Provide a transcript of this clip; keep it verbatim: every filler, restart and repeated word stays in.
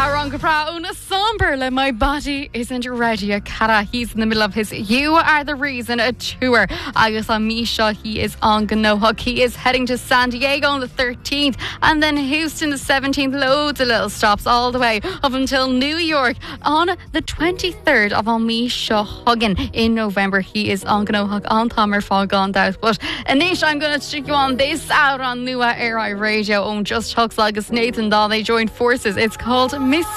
Ron Capra una somber my body isn't ready a cara. He's in the middle of his You Are the Reason a tour. Agus on Misha, he is on Ganohawk. He is heading to San Diego on the thirteenth and then Houston the seventeenth. Loads of little stops all the way up until New York on the twenty-third of Misha Huggin. In November he is on Ganohawk on Thomer Fog on Doubt. But Anish, I'm going to stick you on this out on Nua Air I Radio on Just Hugs Agus Nathan Dahl. They joined forces. It's called